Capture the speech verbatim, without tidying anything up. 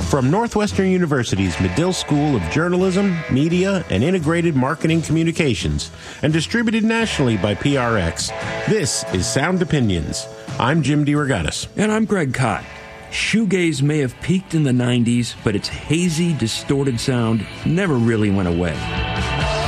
From Northwestern University's Medill School of Journalism, Media, and Integrated Marketing Communications, and distributed nationally by P R X, this is Sound Opinions. I'm Jim DeRogatis. And I'm Greg Kot. Shoegaze may have peaked in the nineties, but its hazy, distorted sound never really went away.